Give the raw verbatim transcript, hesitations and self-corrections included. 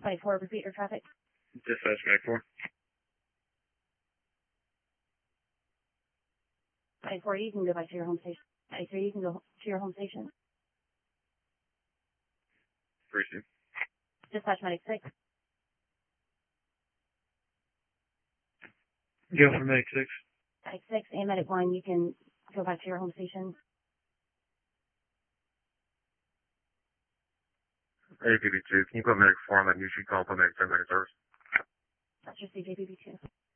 five four, repeat your traffic. Dispatch Medic four. five four, you can go back to your home station. five three, you can go to your home station. three two. Dispatch Medic six. Go for Medic six. Medic six and Medic one, you can go back to your home station. A P B two, can you put Medic four on that? You should call for Medic ten Medic service. That's your C J P B two.